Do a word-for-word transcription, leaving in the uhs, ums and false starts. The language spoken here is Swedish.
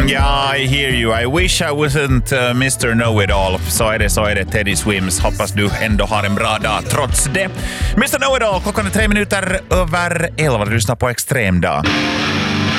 Ja, I hear you. I wish I wasn't uh, mister Know-It-All. Så är det, så är det. Teddy Swims. Hoppas du ändå har en bra dag trots det. mister Know-It-All, klockan är tre minuter över elva. Du lyssnar på Extrem dag.